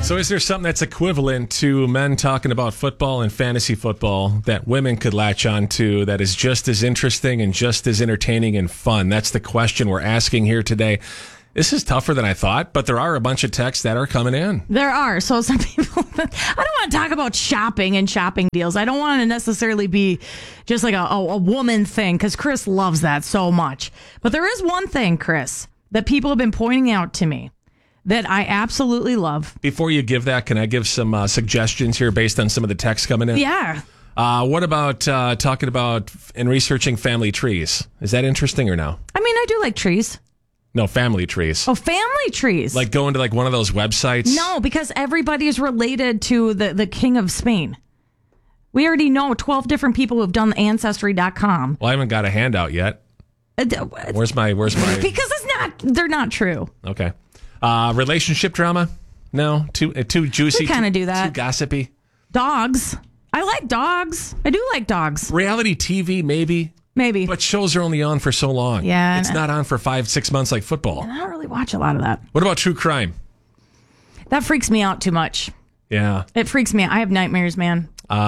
So is there something that's equivalent to men talking about football and fantasy football that women could latch on to that is just as interesting and just as entertaining and fun? That's the question we're asking here today. This is tougher than I thought, but there are a bunch of texts that are coming in. There are. So some people, I don't want to talk about shopping and shopping deals. I don't want to necessarily be just like a woman thing because Chris loves that so much. But there is one thing, Chris, that people have been pointing out to me that I absolutely love. Before you give that, can I give some suggestions here based on some of the texts coming in? Yeah. What about talking about and researching family trees? Is that interesting or no? I mean, I do like trees. No, family trees. Oh, family trees. Like going to like one of those websites? No, because everybody is related to the King of Spain. We already know 12 different people who have done Ancestry.com. Well, I haven't got a handout yet. Where's my? Because they're not true. Okay. Relationship drama? No, too juicy. We kind of do that. Too gossipy. Dogs. I like dogs. I do like dogs. Reality TV, maybe. Maybe. But shows are only on for so long. Yeah. It's not on for 5-6 months like football. And I don't really watch a lot of that. What about true crime? That freaks me out too much. Yeah. It freaks me out. I have nightmares, man.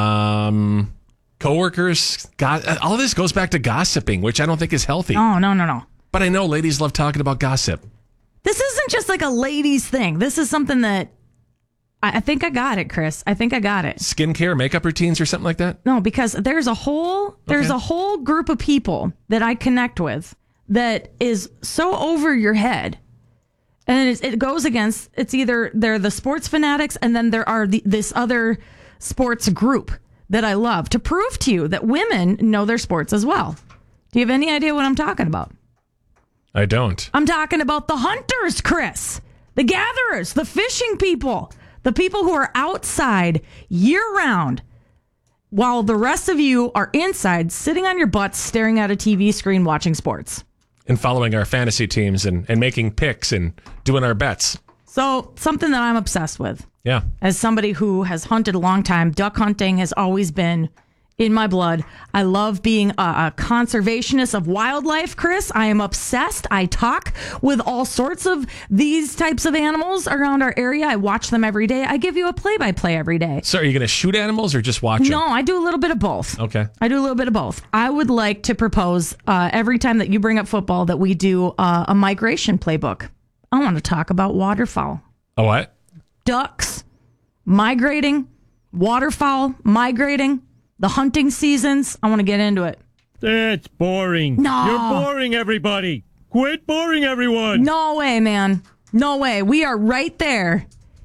Coworkers. All this goes back to gossiping, which I don't think is healthy. Oh, no. But I know ladies love talking about gossip. This isn't just like a ladies thing. This is something that I think I got it, Chris. I think I got it. Skincare, makeup routines or something like that? No, because there's a whole group of people that I connect with that is so over your head. And it goes against, it's either they're the sports fanatics and then there are this other sports group that I love to prove to you that women know their sports as well. Do you have any idea what I'm talking about? I don't. I'm talking about the hunters, Chris. The gatherers, the fishing people. The people who are outside year-round while the rest of you are inside sitting on your butts staring at a TV screen watching sports. And following our fantasy teams and making picks and doing our bets. So something that I'm obsessed with. Yeah. As somebody who has hunted a long time, duck hunting has always been in my blood. I love being a conservationist of wildlife, Chris. I am obsessed. I talk with all sorts of these types of animals around our area. I watch them every day. I give you a play-by-play every day. So are you going to shoot animals or just watch them? No, I do a little bit of both. Okay. I do a little bit of both. I would like to propose every time that you bring up football that we do a migration playbook. I want to talk about waterfowl. A what? Ducks, migrating, waterfowl, migrating. The hunting seasons, I want to get into it. That's boring. No. You're boring everybody. Quit boring everyone. No way, man. No way. We are right there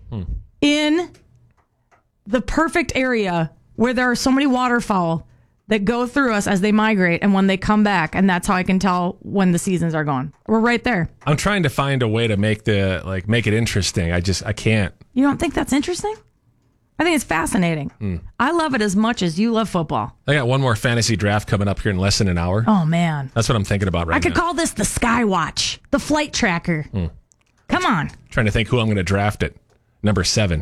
in the perfect area where there are so many waterfowl that go through us as they migrate and when they come back. And that's how I can tell when the seasons are gone. We're right there. I'm trying to find a way to make it interesting. I can't. You don't think that's interesting? I think it's fascinating. I love it as much as you love football. I got one more fantasy draft coming up here in less than an hour. Oh, man. That's what I'm thinking about right now. I could call this the Skywatch, the flight tracker. Come on. Trying to think who I'm going to draft at number 7.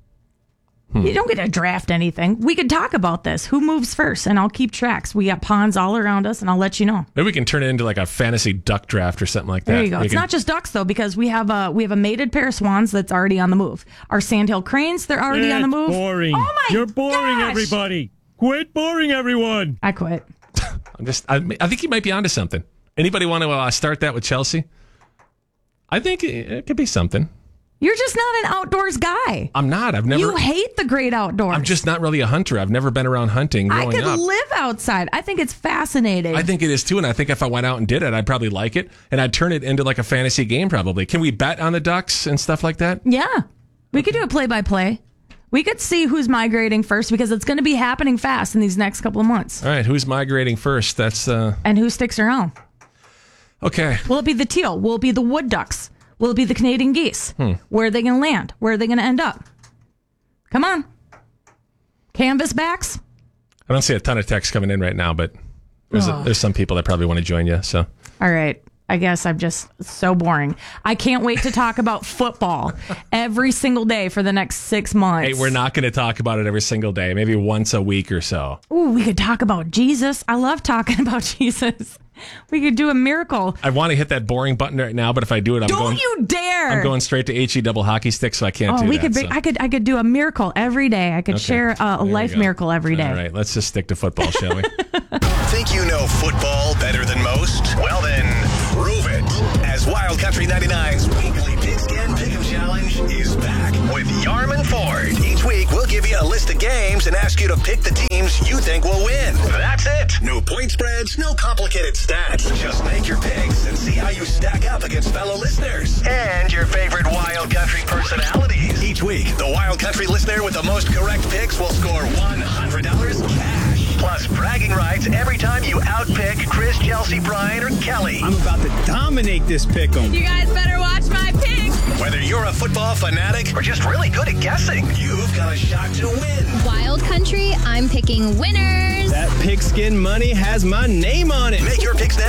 You don't get to draft anything. We could talk about this. Who moves first? And I'll keep tracks. We got ponds all around us, and I'll let you know. Maybe we can turn it into like a fantasy duck draft or something like that. There you go. It's not just ducks, though, because we have a mated pair of swans that's already on the move. Our sandhill cranes, they're already on the move. Boring. Oh, my You're boring gosh. everybody. Quit boring everyone. I quit. I think you might be onto something. Anybody want to start that with Chelsea? I think it could be something. You're just not an outdoors guy. I'm not. I've never. You hate the great outdoors. I'm just not really a hunter. I've never been around hunting growing I could up. live outside. I think it's fascinating. I think it is too, and I think if I went out and did it, I'd probably like it, and I'd turn it into like a fantasy game probably. Can we bet on the ducks and stuff like that? Yeah. We could do a play-by-play. We could see who's migrating first because it's going to be happening fast in these next couple of months. All right, who's migrating first? That's And who sticks around? Okay. Will it be the teal? Will it be the wood ducks? Will it be the Canadian geese? Where are they going to land? Where are they going to end up? Come on. Canvasbacks? I don't see a ton of text coming in right now, but there's some people that probably want to join you. So All right. I guess I'm just so boring. I can't wait to talk about football every single day for the next 6 months. hey, we're not going to talk about it every single day. Maybe once a week or so. Ooh, we could talk about Jesus. I love talking about Jesus. We could do a miracle. I want to hit that boring button right now, but if I do it, Don't you dare! I'm going straight to HE double hockey stick, so I can't do that. I could do a miracle every day. I could share a life miracle every day. All right, let's just stick to football, shall we? Think you know football better than most? Well then, prove it. As Wild Country 99's weekly Pigskin Pick'em Challenge is back with Yarman Ford. Each week, we'll give you a list of games and ask you to pick the teams you think will win. That's it. No point spreads, no complicated stats. Just make your picks and see how you stack up against fellow listeners and your favorite Wild Country personalities. Each week, the Wild Country listener with the most correct picks will score $100 cash. Plus bragging rights every time you outpick Chris, Chelsea, Brian, or Kelly. I'm about to dominate this pick'em. You guys better watch my picks. Whether you're a football fanatic or just really good at guessing, you've got a shot to win. Wild Country, I'm picking winners. That pigskin money has my name on it. Make your picks now.